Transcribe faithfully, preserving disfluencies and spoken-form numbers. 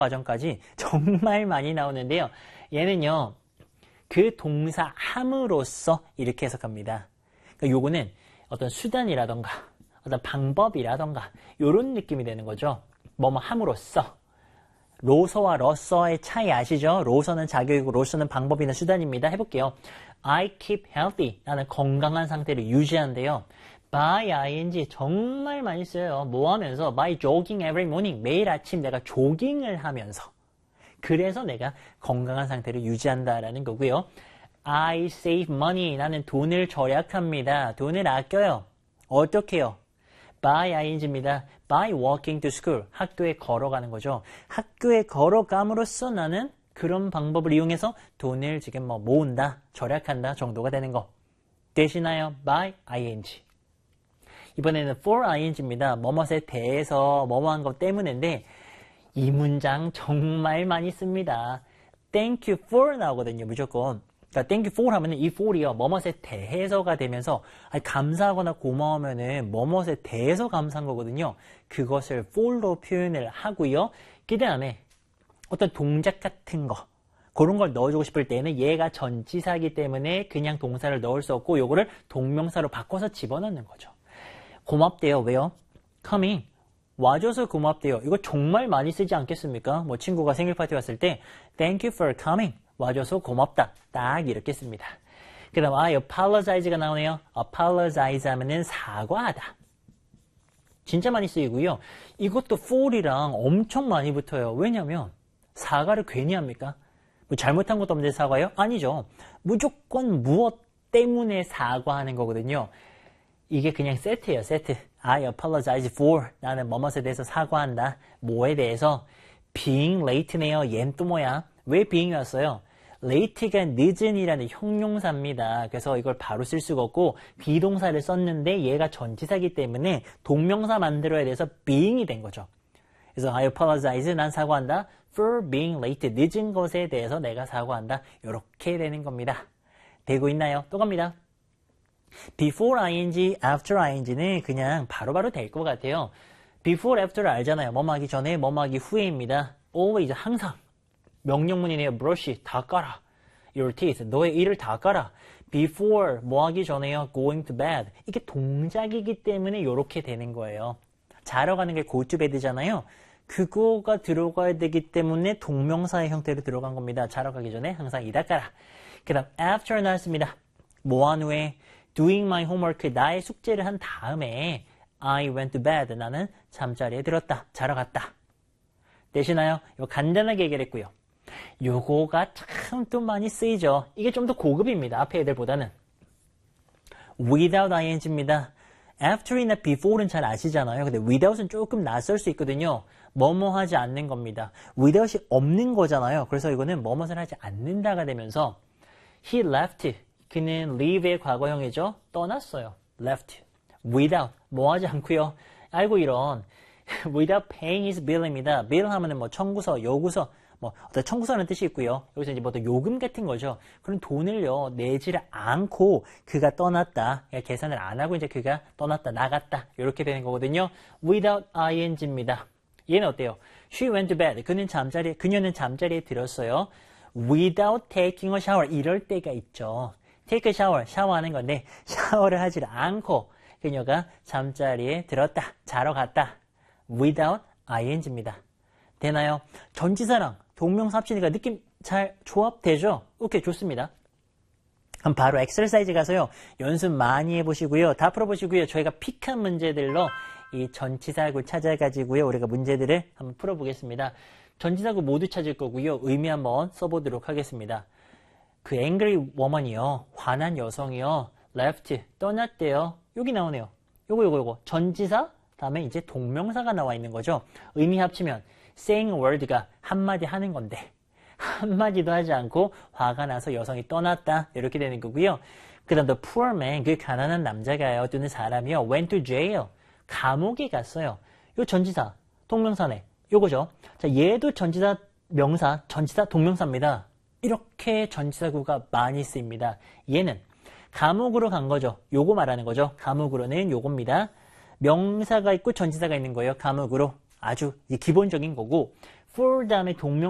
과정까지 정말 많이 나오는데요. 얘는요, 그 동사 함으로써 이렇게 해석합니다. 그러니까 요거는 어떤 수단이라던가 어떤 방법이라던가 이런 느낌이 되는 거죠. 뭐뭐 함으로써. 로서와 러서의 차이 아시죠? 로서는 자격이고 로서는 방법이나 수단입니다. 해볼게요. I keep healthy. 나는 건강한 상태를 유지한대요. by ing 정말 많이 써요. 뭐 하면서? by jogging every morning. 매일 아침 내가 조깅을 하면서. 그래서 내가 건강한 상태를 유지한다라는 거고요. I save money. 나는 돈을 절약합니다. 돈을 아껴요. 어떻게 해요? by ing입니다. by walking to school. 학교에 걸어가는 거죠. 학교에 걸어감으로써 나는 그런 방법을 이용해서 돈을 지금 뭐 모은다, 절약한다 정도가 되는 거. 되시나요? by ing. 이번에는 for ing입니다. 뭐뭇에 대해서 뭐뭐한 것 때문인데 이 문장 정말 많이 씁니다. Thank you for 나오거든요. 무조건. 그러니까 thank you for 하면은 이 for이요. 뭐뭇에 대해서가 되면서 아니, 감사하거나 고마우면은 뭐뭇에 대해서 감사한 거거든요. 그것을 for로 표현을 하고요. 그 다음에 어떤 동작 같은 거 그런 걸 넣어주고 싶을 때는 얘가 전치사이기 때문에 그냥 동사를 넣을 수 없고 요거를 동명사로 바꿔서 집어넣는 거죠. 고맙대요. 왜요? coming. 와줘서 고맙대요. 이거 정말 많이 쓰지 않겠습니까? 뭐 친구가 생일 파티 왔을 때 Thank you for coming. 와줘서 고맙다. 딱 이렇게 씁니다. 그 다음 아, apologize가 나오네요. apologize 하면은 사과하다. 진짜 많이 쓰이고요. 이것도 for이랑 엄청 많이 붙어요. 왜냐면 사과를 괜히 합니까? 뭐 잘못한 것도 없는데 사과요? 아니죠. 무조건 무엇 때문에 사과하는 거거든요. 이게 그냥 세트예요. 세트. I apologize for. 나는 뭐뭇에 대해서 사과한다. 뭐에 대해서? being late네요. 얘는 또 뭐야? 왜 being이 왔어요? late가 늦은이라는 형용사입니다. 그래서 이걸 바로 쓸 수가 없고 비동사를 썼는데 얘가 전치사이기 때문에 동명사 만들어야 돼서 being이 된 거죠. 그래서 I apologize. 난 사과한다. for being late. 늦은 것에 대해서 내가 사과한다. 이렇게 되는 겁니다. 되고 있나요? 또 갑니다. before ing, after ing는 그냥 바로바로 될 것 같아요. before, after 알잖아요. 뭐뭐 하기 전에, 뭐뭐 하기 후에입니다. always, 항상. 명령문이네요. brush, 다 깔아. your teeth, 너의 이를 다 깔아. before, 뭐 하기 전에요. going to bed. 이게 동작이기 때문에 이렇게 되는 거예요. 자러 가는 게 go to bed잖아요. 그거가 들어가야 되기 때문에 동명사의 형태로 들어간 겁니다. 자러 가기 전에 항상 이다 깔아. 그 다음 after 나왔습니다. 뭐 한 후에 doing my homework, 나의 숙제를 한 다음에 I went to bed, 나는 잠자리에 들었다, 자러 갔다. 되시나요? 이거 간단하게 얘기를 했고요. 요거가 참 또 많이 쓰이죠. 이게 좀 더 고급입니다. 앞에 애들보다는. without ing입니다. after이나 before는 잘 아시잖아요. 근데 without은 조금 낯설 수 있거든요. 뭐뭐 하지 않는 겁니다. without이 없는 거잖아요. 그래서 이거는 뭐뭐를 하지 않는다가 되면서 he left, 그는 leave의 과거형이죠. 떠났어요. left. without, 뭐 하지 않고요. 알고 이런 without paying his bill입니다. bill 하면은 뭐 청구서, 요구서, 뭐 어떤 청구서라는 뜻이 있고요. 여기서 이제 뭐 또 요금 같은 거죠. 그런 돈을요 내지를 않고 그가 떠났다. 계산을 안 하고 이제 그가 떠났다, 나갔다 이렇게 되는 거거든요. without ing입니다. 얘는 어때요? She went to bed. 그는 잠자리에, 그녀는 잠자리에 들었어요. without taking a shower. 이럴 때가 있죠. take a shower, 샤워하는 건데 샤워를 하지 않고 그녀가 잠자리에 들었다, 자러 갔다. without ing입니다. 되나요? 전치사랑 동명사 합치니까 느낌 잘 조합되죠? 오케이, 좋습니다. 그럼 바로 엑서사이즈 가서요. 연습 많이 해보시고요. 다 풀어보시고요. 저희가 픽한 문제들로 이 전치사구 찾아가지고요. 우리가 문제들을 한번 풀어보겠습니다. 전치사구 모두 찾을 거고요. 의미 한번 써보도록 하겠습니다. 그 angry woman이요. 화난 여성이요. left, 떠났대요. 여기 나오네요. 요거 요거 요거. 전치사, 다음에 이제 동명사가 나와 있는 거죠. 의미 합치면 saying a word가 한마디 하는 건데 한마디도 하지 않고 화가 나서 여성이 떠났다. 이렇게 되는 거고요. 그 다음 the poor man, 그 가난한 남자가요. 또는 사람이요. went to jail. 감옥에 갔어요. 요 전치사, 동명사네. 요거죠. 자, 얘도 전치사, 명사, 전치사, 동명사입니다. 이렇게 전치사구가 많이 쓰입니다. 얘는 감옥으로 간 거죠. 요거 말하는 거죠. 감옥으로는 요겁니다. 명사가 있고 전치사가 있는 거예요. 감옥으로. 아주 기본적인 거고 for 다음에 동명